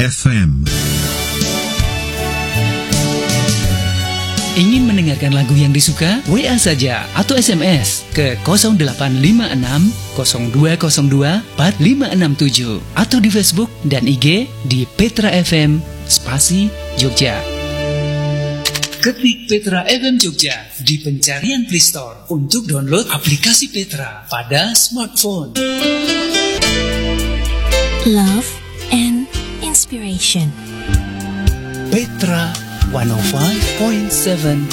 FM. Ingin mendengarkan lagu yang disuka? WA saja atau SMS ke 0856 0202 4567 atau di Facebook dan IG di Petra FM spasi Jogja. Ketik Petra FM Jogja di pencarian Play Store untuk download aplikasi Petra pada smartphone. Love and inspiration. Petra 105.7